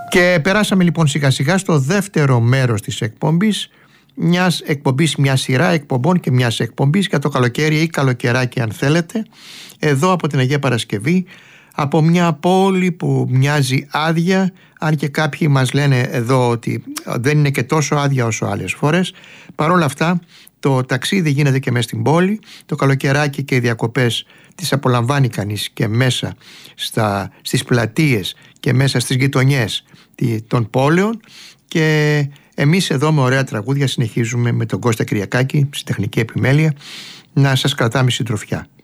Και περάσαμε λοιπόν σιγά σιγά στο δεύτερο μέρος της εκπομπής, μια σειρά εκπομπών και μιας εκπομπής για το καλοκαίρι ή καλοκαιράκι αν θέλετε, εδώ από την Αγία Παρασκευή, από μια πόλη που μοιάζει άδεια, αν και κάποιοι μας λένε εδώ ότι δεν είναι και τόσο άδεια όσο άλλες φορές. Παρ' όλα αυτά το ταξίδι γίνεται και μέσα στην πόλη, το καλοκαιράκι και οι διακοπές τις απολαμβάνει κανείς και μέσα στις πλατείες και μέσα στις γειτονιές των πόλεων, και εμείς εδώ με ωραία τραγούδια συνεχίζουμε με τον Κώστα Κυριακάκη στη τεχνική επιμέλεια να σας κρατάμε συντροφιά.